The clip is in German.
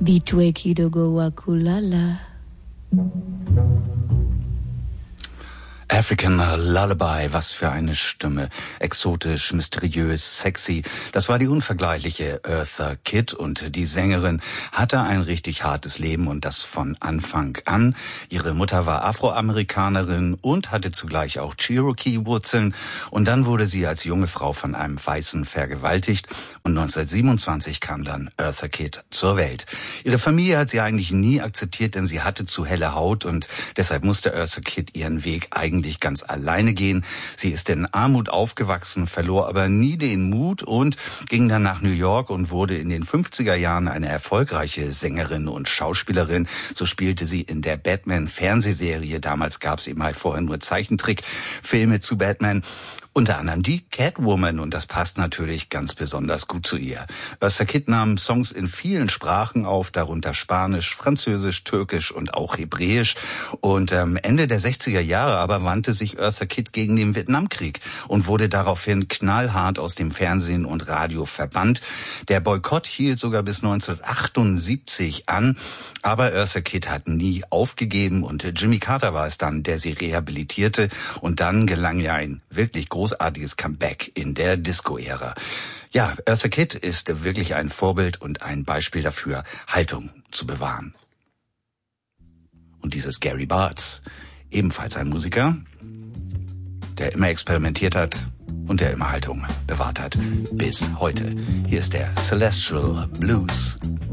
Vitwe Kidogo Wakulala. African Lullaby, was für eine Stimme. Exotisch, mysteriös, sexy. Das war die unvergleichliche Eartha Kitt und die Sängerin hatte ein richtig hartes Leben und das von Anfang an. Ihre Mutter war Afroamerikanerin und hatte zugleich auch Cherokee-Wurzeln und dann wurde sie als junge Frau von einem Weißen vergewaltigt und 1927 kam dann Eartha Kitt zur Welt. Ihre Familie hat sie eigentlich nie akzeptiert, denn sie hatte zu helle Haut und deshalb musste Eartha Kitt ihren Weg eigentlich ganz alleine gehen. Sie ist in Armut aufgewachsen, verlor aber nie den Mut und ging dann nach New York und wurde in den 50er Jahren eine erfolgreiche Sängerin und Schauspielerin. So spielte sie in der Batman-Fernsehserie. Damals gab es eben halt vorher nur Zeichentrickfilme zu Batman. Unter anderem die Catwoman und das passt natürlich ganz besonders gut zu ihr. Eartha Kitt nahm Songs in vielen Sprachen auf, darunter Spanisch, Französisch, Türkisch und auch Hebräisch. Und Ende der 60er Jahre aber wandte sich Eartha Kitt gegen den Vietnamkrieg und wurde daraufhin knallhart aus dem Fernsehen und Radio verbannt. Der Boykott hielt sogar bis 1978 an, aber Eartha Kitt hat nie aufgegeben und Jimmy Carter war es dann, der sie rehabilitierte und dann gelang ihr ein wirklich großartiges Comeback in der Disco-Ära. Ja, Eartha Kitt ist wirklich ein Vorbild und ein Beispiel dafür, Haltung zu bewahren. Und dieses Gary Bartz, ebenfalls ein Musiker, der immer experimentiert hat und der immer Haltung bewahrt hat bis heute. Hier ist der Celestial Blues.